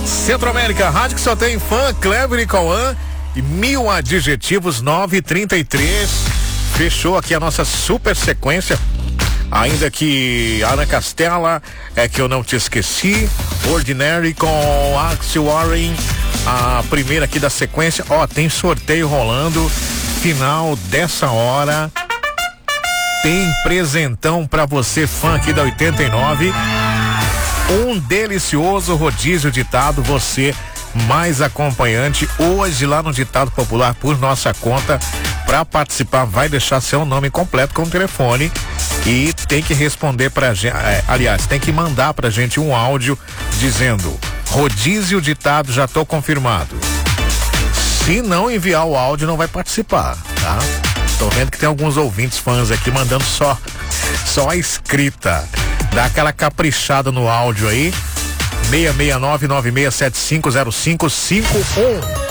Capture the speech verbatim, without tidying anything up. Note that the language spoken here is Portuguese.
Centro-América, rádio que só tem fã, Cleber e Cauã e mil adjetivos, nove e trinta e três. Fechou aqui a nossa super sequência. Ainda que Ana Castela, é que eu não te esqueci. Ordinary com Axel Warren, a primeira aqui da sequência. Ó, tem sorteio rolando. Final dessa hora. Tem presentão pra você, fã aqui da oitenta e nove. Um delicioso rodízio ditado, você mais acompanhante hoje lá no Ditado Popular por nossa conta. Para participar, vai deixar seu nome completo com o telefone e tem que responder pra gente, é, aliás, tem que mandar pra gente um áudio dizendo: rodízio ditado, já tô confirmado. Se não enviar o áudio, não vai participar, tá? Tô vendo que tem alguns ouvintes fãs aqui mandando só só a escrita. Dá aquela caprichada no áudio aí. seis seis nove nove seis sete cinco zero cinco cinco um.